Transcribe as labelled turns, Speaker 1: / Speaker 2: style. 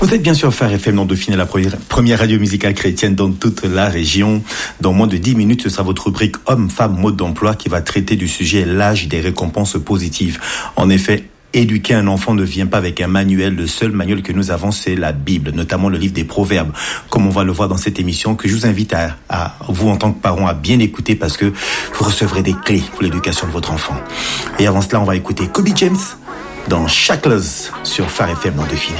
Speaker 1: Vous êtes bien sûr Phare FM non Dauphiné, la première radio musicale chrétienne dans toute la région. Dans moins de 10 minutes, ce sera votre rubrique Hommes, Femmes, Mode d'emploi qui va traiter du sujet l'âge des récompenses positives. En effet, éduquer un enfant ne vient pas avec un manuel. Le seul manuel que nous avons, c'est la Bible, notamment le livre des Proverbes, comme on va le voir dans cette émission, que je vous invite à vous, en tant que parents, à bien écouter parce que vous recevrez des clés pour l'éducation de votre enfant. Et avant cela, on va écouter Kobe James dans Shackles sur Phare FM non Dauphiné.